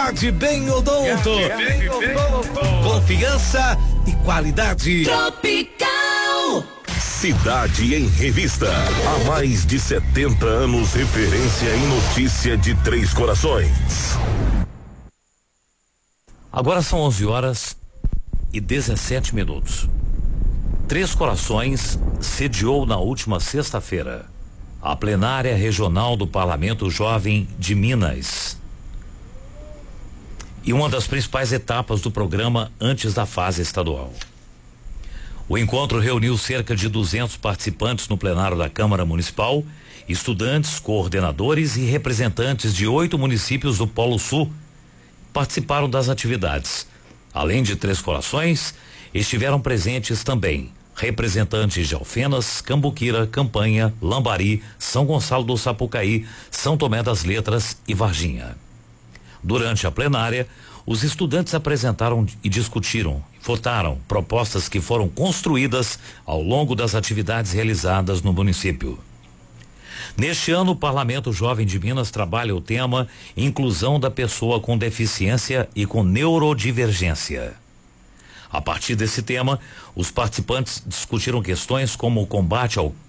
Gad Bem Odonto. Confiança e qualidade. Tropical. Cidade em Revista. Há mais de 70 anos, referência em notícia de Três Corações. Agora são 11h17. Três Corações sediou na última sexta-feira a plenária regional do Parlamento Jovem de Minas. E uma das principais etapas do programa antes da fase estadual. O encontro reuniu cerca de 200 participantes no plenário da Câmara Municipal, estudantes, coordenadores e representantes de 8 municípios do Polo Sul participaram das atividades. Além de Três Corações, estiveram presentes também representantes de Alfenas, Cambuquira, Campanha, Lambari, São Gonçalo do Sapucaí, São Tomé das Letras e Varginha. Durante a plenária, os estudantes apresentaram e discutiram, votaram propostas que foram construídas ao longo das atividades realizadas no município. Neste ano, o Parlamento Jovem de Minas trabalha o tema Inclusão da Pessoa com Deficiência e com Neurodivergência. A partir desse tema, os participantes discutiram questões como o combate ao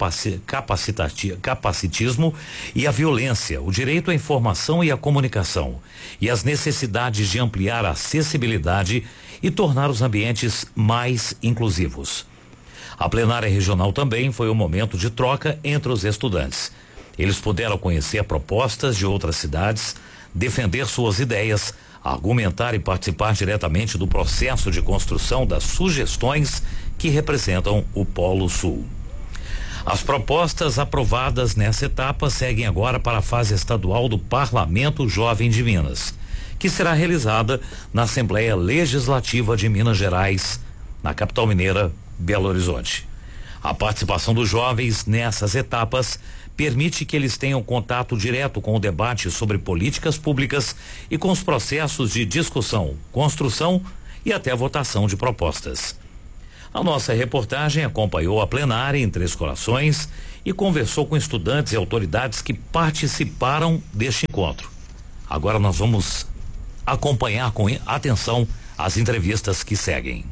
capacitismo e a violência, o direito à informação e à comunicação, e as necessidades de ampliar a acessibilidade e tornar os ambientes mais inclusivos. A plenária regional também foi um momento de troca entre os estudantes. Eles puderam conhecer propostas de outras cidades, defender suas ideias, argumentar e participar diretamente do processo de construção das sugestões que representam o Polo Sul. As propostas aprovadas nessa etapa seguem agora para a fase estadual do Parlamento Jovem de Minas, que será realizada na Assembleia Legislativa de Minas Gerais, na capital mineira, Belo Horizonte. A participação dos jovens nessas etapas permite que eles tenham contato direto com o debate sobre políticas públicas e com os processos de discussão, construção e até votação de propostas. A nossa reportagem acompanhou a plenária em Três Corações e conversou com estudantes e autoridades que participaram deste encontro. Agora nós vamos acompanhar com atenção as entrevistas que seguem.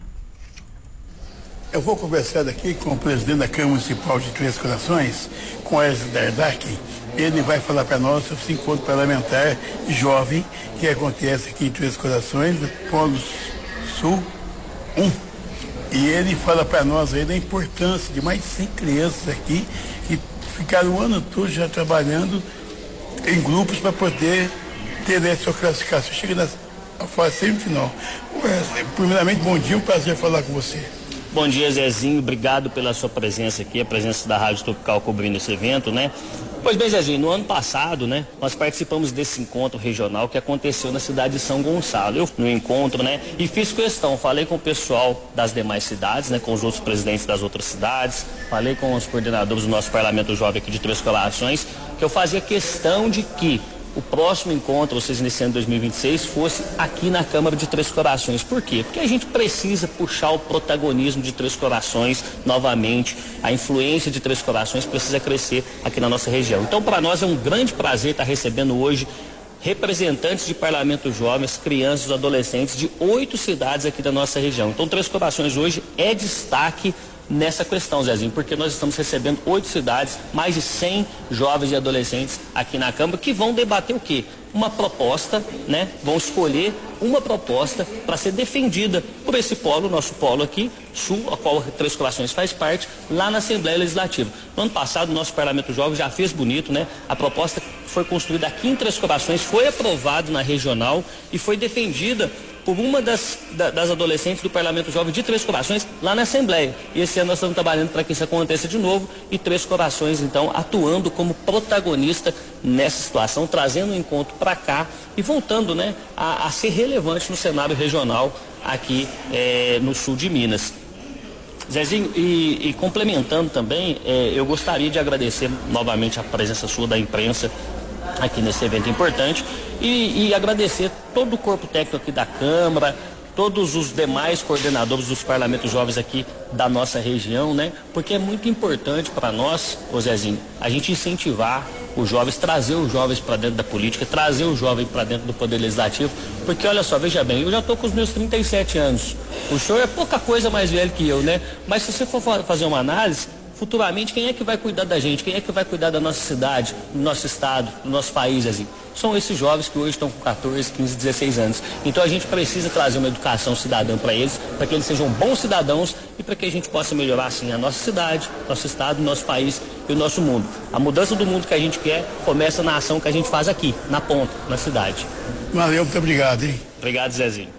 Eu vou conversar aqui com o presidente da Câmara Municipal de Três Corações, com Wesley Dardak. Ele vai falar para nós sobre esse encontro parlamentar jovem que acontece aqui em Três Corações, no Polo Sul 1. E ele fala para nós aí da importância de mais de 100 crianças aqui que ficaram o ano todo já trabalhando em grupos para poder ter essa classificação. Chega na fase semifinal. Wesley, primeiramente, bom dia, um prazer falar com você. Bom dia, Zezinho, obrigado pela sua presença aqui, a presença da Rádio Tropical cobrindo esse evento, né? Pois bem, Zezinho, no ano passado, né, nós participamos desse encontro regional que aconteceu na cidade de São Gonçalo. Eu no encontro, né, e fiz questão, falei com o pessoal das demais cidades, né, com os outros presidentes das outras cidades, falei com os coordenadores do nosso Parlamento Jovem aqui de Três Corações, que eu fazia questão de que o próximo encontro, vocês iniciando 2026, fosse aqui na Câmara de Três Corações. Por quê? Porque a gente precisa puxar o protagonismo de Três Corações novamente. A influência de Três Corações precisa crescer aqui na nossa região. Então, para nós é um grande prazer estar recebendo hoje representantes de parlamentos jovens, crianças, adolescentes de 8 cidades aqui da nossa região. Então, Três Corações hoje é destaque nessa questão, Zezinho, porque nós estamos recebendo 8 cidades, mais de 100 jovens e adolescentes aqui na Câmara que vão debater o quê? Uma proposta, né? Vão escolher uma proposta para ser defendida por esse polo, nosso polo aqui, Sul, a qual Três Corações faz parte, lá na Assembleia Legislativa. No ano passado, o nosso Parlamento Jovem já fez bonito, né? A proposta foi construída aqui em Três Corações, foi aprovada na regional e foi defendida por uma das adolescentes do Parlamento Jovem de Três Corações lá na Assembleia. E esse ano nós estamos trabalhando para que isso aconteça de novo e Três Corações, então, atuando como protagonista nessa situação, trazendo o encontro para cá e voltando, né, a ser relevante no cenário regional aqui no sul de Minas. Zezinho, e complementando também, eu gostaria de agradecer novamente a presença sua da imprensa aqui nesse evento importante e agradecer todo o corpo técnico aqui da Câmara, todos os demais coordenadores dos parlamentos jovens aqui da nossa região, né? Porque é muito importante para nós, ô Zezinho, a gente incentivar os jovens, trazer os jovens para dentro da política, trazer o jovem para dentro do Poder Legislativo, porque olha só, veja bem, eu já estou com os meus 37 anos, o senhor é pouca coisa mais velho que eu, né? Mas se você for fazer uma análise, futuramente, quem é que vai cuidar da gente? Quem é que vai cuidar da nossa cidade, do nosso estado, do nosso país, assim? São esses jovens que hoje estão com 14, 15, 16 anos. Então a gente precisa trazer uma educação cidadã para eles, para que eles sejam bons cidadãos e para que a gente possa melhorar, assim, a nossa cidade, nosso estado, nosso país e o nosso mundo. A mudança do mundo que a gente quer começa na ação que a gente faz aqui, na ponta, na cidade. Valeu, muito obrigado, hein? Obrigado, Zezinho.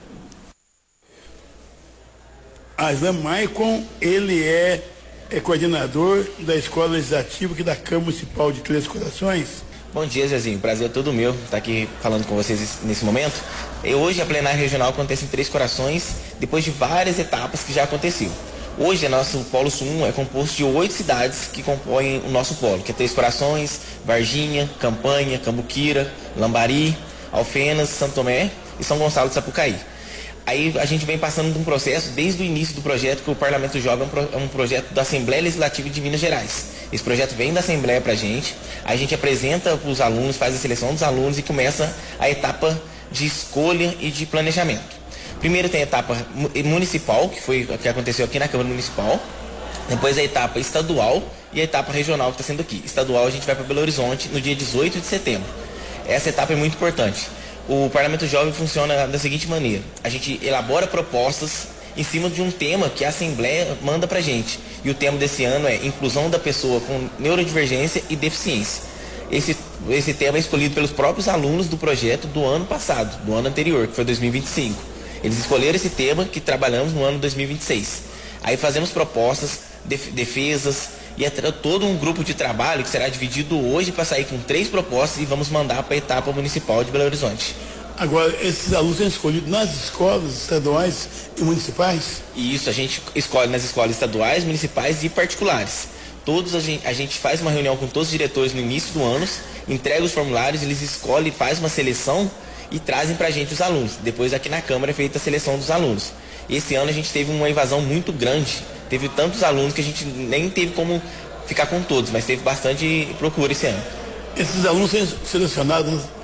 Aslan Maicon, ele é coordenador da Escola Legislativa aqui da Câmara Municipal de Três Corações. Bom dia, Zezinho. Prazer é todo meu estar aqui falando com vocês nesse momento. Hoje a plenária regional acontece em Três Corações, depois de várias etapas que já aconteceu. Hoje, nosso Polo Sul 1 é composto de 8 cidades que compõem o nosso polo, que é Três Corações, Varginha, Campanha, Cambuquira, Lambari, Alfenas, Santo Tomé e São Gonçalo de Sapucaí. Aí a gente vem passando de um processo, desde o início do projeto, que o Parlamento Jovem é um projeto da Assembleia Legislativa de Minas Gerais. Esse projeto vem da Assembleia pra gente, aí a gente apresenta para os alunos, faz a seleção dos alunos e começa a etapa de escolha e de planejamento. Primeiro tem a etapa municipal, que foi o que aconteceu aqui na Câmara Municipal. Depois a etapa estadual e a etapa regional que está sendo aqui. Estadual a gente vai para Belo Horizonte no dia 18 de setembro. Essa etapa é muito importante. O Parlamento Jovem funciona da seguinte maneira: a gente elabora propostas em cima de um tema que a Assembleia manda pra gente. E o tema desse ano é inclusão da pessoa com neurodivergência e deficiência. Esse tema é escolhido pelos próprios alunos do projeto do ano passado, do ano anterior, que foi 2025. Eles escolheram esse tema que trabalhamos no ano 2026. Aí fazemos propostas, defesas, e é todo um grupo de trabalho que será dividido hoje para sair com 3 propostas e vamos mandar para a etapa municipal de Belo Horizonte. Agora, esses alunos são escolhidos nas escolas estaduais e municipais? Isso, a gente escolhe nas escolas estaduais, municipais e particulares. Todos a gente faz uma reunião com todos os diretores no início do ano, entrega os formulários, eles escolhem, faz uma seleção e trazem para a gente os alunos. Depois aqui na Câmara é feita a seleção dos alunos. Esse ano a gente teve uma evasão muito grande. Teve tantos alunos que a gente nem teve como ficar com todos, mas teve bastante procura esse ano. Esses alunos são selecionados